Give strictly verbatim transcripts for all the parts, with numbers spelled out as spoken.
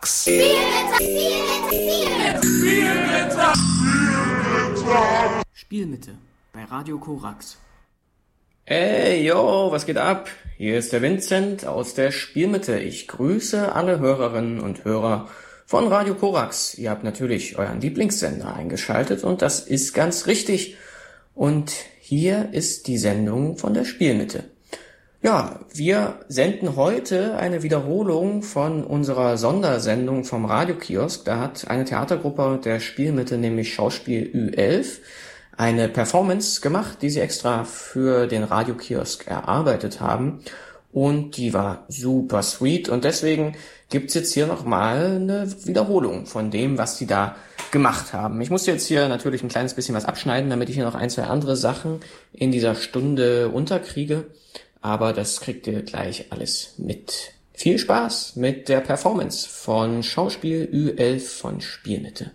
Korax. Spielmitte, Spielmitte, Spielmitte, Spielmitte. Spielmitte bei Radio Korax. Ey, yo, was geht ab? Hier ist der Vincent aus der Spielmitte. Ich grüße alle Hörerinnen und Hörer von Radio Korax. Ihr habt natürlich euren Lieblingssender eingeschaltet und das ist ganz richtig. Und hier ist die Sendung von der Spielmitte. Ja, wir senden heute eine Wiederholung von unserer Sondersendung vom Radiokiosk. Da hat eine Theatergruppe der Spielmitte, nämlich Schauspiel Ü elf, eine Performance gemacht, die sie extra für den Radiokiosk erarbeitet haben. Und die war super sweet. Und deswegen gibt's jetzt hier nochmal eine Wiederholung von dem, was die da gemacht haben. Ich muss jetzt hier natürlich ein kleines bisschen was abschneiden, damit ich hier noch ein, zwei andere Sachen in dieser Stunde unterkriege. Aber das kriegt ihr gleich alles mit. Viel Spaß mit der Performance von Schauspiel Ü elf von Spielmitte.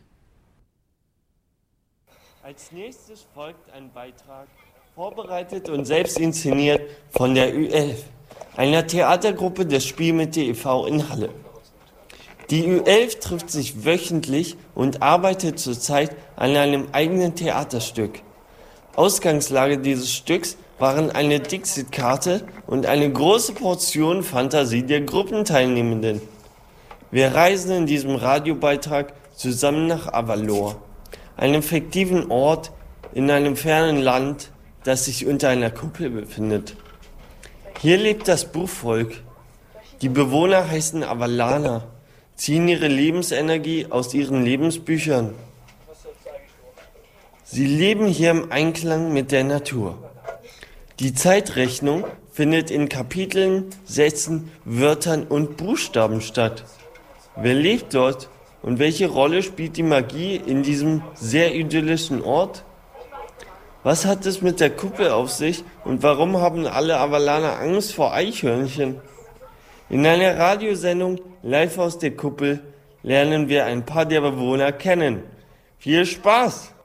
Als nächstes folgt ein Beitrag, vorbereitet und selbst inszeniert von der Ü elf, einer Theatergruppe des Spielmitte e V in Halle. Die Ü elf trifft sich wöchentlich und arbeitet zurzeit an einem eigenen Theaterstück. Ausgangslage dieses Stücks waren eine Dixit-Karte und eine große Portion Fantasie der Gruppenteilnehmenden. Wir reisen in diesem Radiobeitrag zusammen nach Avalor, einem fiktiven Ort in einem fernen Land, das sich unter einer Kuppel befindet. Hier lebt das Buchvolk. Die Bewohner heißen Avalaner, ziehen ihre Lebensenergie aus ihren Lebensbüchern. Sie leben hier im Einklang mit der Natur. Die Zeitrechnung findet in Kapiteln, Sätzen, Wörtern und Buchstaben statt. Wer lebt dort und welche Rolle spielt die Magie in diesem sehr idyllischen Ort? Was hat es mit der Kuppel auf sich und warum haben alle Avalaner Angst vor Eichhörnchen? In einer Radiosendung live aus der Kuppel lernen wir ein paar der Bewohner kennen. Viel Spaß!